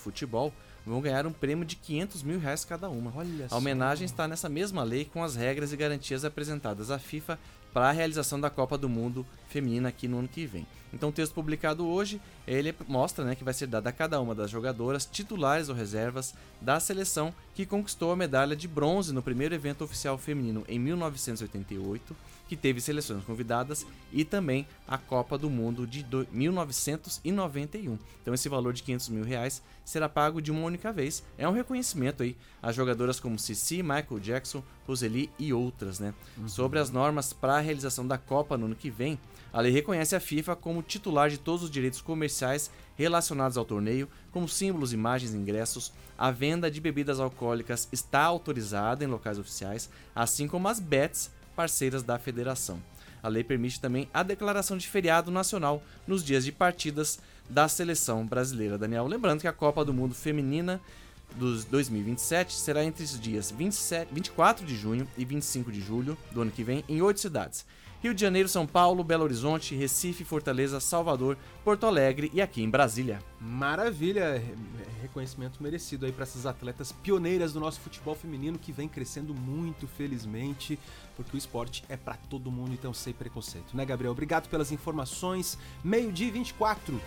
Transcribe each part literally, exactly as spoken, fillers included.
futebol vão ganhar um prêmio de quinhentos mil reais cada uma. Olha a homenagem só. Está nessa mesma lei com as regras e garantias apresentadas à FIFA para a realização da Copa do Mundo Feminina aqui no ano que vem. Então o texto publicado hoje, ele mostra, né, que vai ser dado a cada uma das jogadoras, titulares ou reservas, da seleção que conquistou a medalha de bronze no primeiro evento oficial feminino em mil novecentos e oitenta e oito, que teve seleções convidadas, e também a Copa do Mundo de mil novecentos e noventa e um. Então esse valor de quinhentos mil reais será pago de uma única vez. É um reconhecimento aí a jogadoras como Cici, Michael Jackson, Roseli e outras, né? Uhum. Sobre as normas para a realização da Copa no ano que vem, a lei reconhece a FIFA como titular de todos os direitos comerciais relacionados ao torneio, como símbolos, imagens, ingressos. A venda de bebidas alcoólicas está autorizada em locais oficiais, assim como as bets parceiras da federação. A lei permite também a declaração de feriado nacional nos dias de partidas da seleção brasileira. Daniel, lembrando que a Copa do Mundo Feminina dos dois mil e vinte e sete será entre os dias vinte e sete, vinte e quatro de junho e vinte e cinco de julho do ano que vem em oito cidades: Rio de Janeiro, São Paulo, Belo Horizonte, Recife, Fortaleza, Salvador, Porto Alegre e aqui em Brasília. Maravilha, reconhecimento merecido aí para essas atletas pioneiras do nosso futebol feminino, que vem crescendo muito, felizmente, porque o esporte é para todo mundo, então sem preconceito, né, Gabriel? Obrigado pelas informações. Meio-dia e vinte e quatro.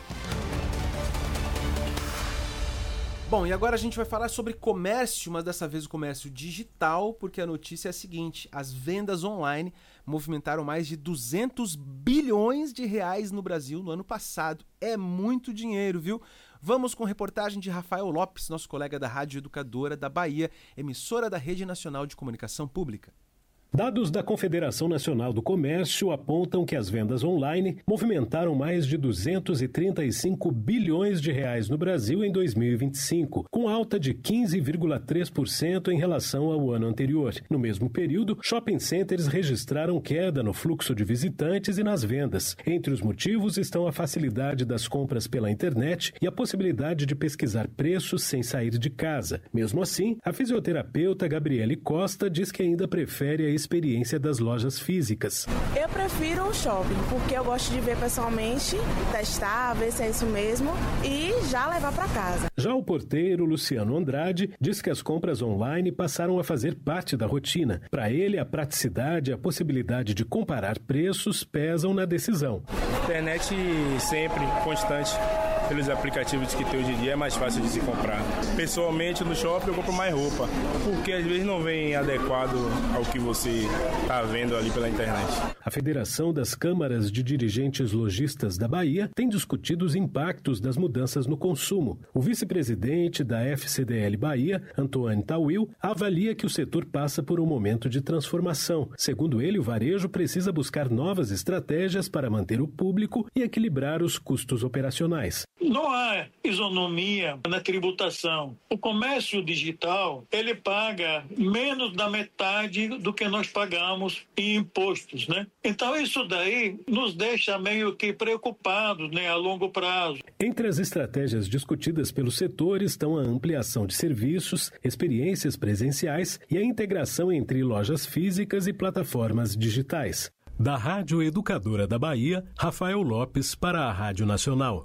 Bom, e agora a gente vai falar sobre comércio, mas dessa vez o comércio digital, porque a notícia é a seguinte: as vendas online movimentaram mais de duzentos bilhões de reais no Brasil no ano passado. É muito dinheiro, viu? Vamos com reportagem de Rafael Lopes, nosso colega da Rádio Educadora da Bahia, emissora da Rede Nacional de Comunicação Pública. Dados da Confederação Nacional do Comércio apontam que as vendas online movimentaram mais de duzentos e trinta e cinco bilhões de reais no Brasil em dois mil e vinte e cinco, com alta de quinze vírgula três por cento em relação ao ano anterior. No mesmo período, shopping centers registraram queda no fluxo de visitantes e nas vendas. Entre os motivos estão a facilidade das compras pela internet e a possibilidade de pesquisar preços sem sair de casa. Mesmo assim, a fisioterapeuta Gabriele Costa diz que ainda prefere a experiência das lojas físicas. Eu prefiro o shopping, porque eu gosto de ver pessoalmente, testar, ver se é isso mesmo e já levar para casa. Já o porteiro Luciano Andrade diz que as compras online passaram a fazer parte da rotina. Para ele, a praticidade e a possibilidade de comparar preços pesam na decisão. Internet sempre, constante. Pelos aplicativos que tem hoje em dia é mais fácil de se comprar. Pessoalmente no shopping eu compro mais roupa, porque às vezes não vem adequado ao que você está vendo ali pela internet. A Federação das Câmaras de Dirigentes Lojistas da Bahia tem discutido os impactos das mudanças no consumo. O vice-presidente da F C D L Bahia, Antônio Tawil, avalia que o setor passa por um momento de transformação. Segundo ele, o varejo precisa buscar novas estratégias para manter o público e equilibrar os custos operacionais. Não há isonomia na tributação. O comércio digital, ele paga menos da metade do que nós pagamos em impostos, né? Então isso daí nos deixa meio que preocupados, né, a longo prazo. Entre as estratégias discutidas pelo setor estão a ampliação de serviços, experiências presenciais e a integração entre lojas físicas e plataformas digitais. Da Rádio Educadora da Bahia, Rafael Lopes para a Rádio Nacional.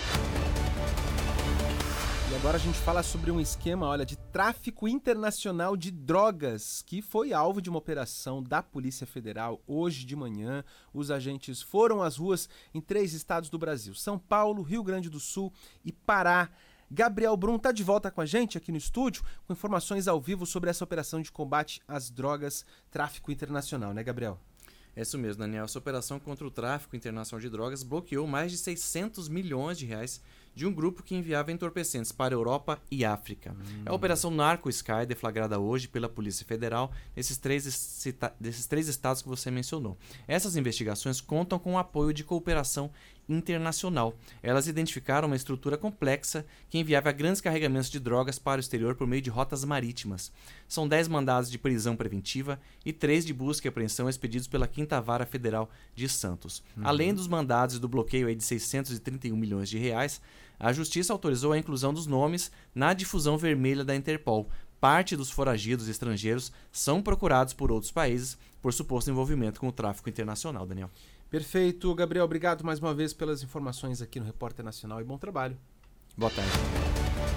E agora a gente fala sobre um esquema, olha, de tráfico internacional de drogas, que foi alvo de uma operação da Polícia Federal hoje de manhã. Os agentes foram às ruas em três estados do Brasil: São Paulo, Rio Grande do Sul e Pará. Gabriel Brum está de volta com a gente aqui no estúdio, com informações ao vivo sobre essa operação de combate às drogas, tráfico internacional, né, Gabriel? É isso mesmo, Daniel. Essa operação contra o tráfico internacional de drogas bloqueou mais de seiscentos milhões de reais de um grupo que enviava entorpecentes para a Europa e África. Hum. É a Operação Narco Sky, deflagrada hoje pela Polícia Federal nesses três, desses três estados que você mencionou. Essas investigações contam com o apoio de cooperação internacional. Elas identificaram uma estrutura complexa que enviava grandes carregamentos de drogas para o exterior por meio de rotas marítimas. São dez mandados de prisão preventiva e três de busca e apreensão expedidos pela Quinta Vara Federal de Santos. Uhum. Além dos mandados e do bloqueio aí de seiscentos e trinta e um milhões de reais, a Justiça autorizou a inclusão dos nomes na difusão vermelha da Interpol. Parte dos foragidos estrangeiros são procurados por outros países por suposto envolvimento com o tráfico internacional, Daniel. Perfeito, Gabriel. Obrigado mais uma vez pelas informações aqui no Repórter Nacional e bom trabalho. Boa tarde.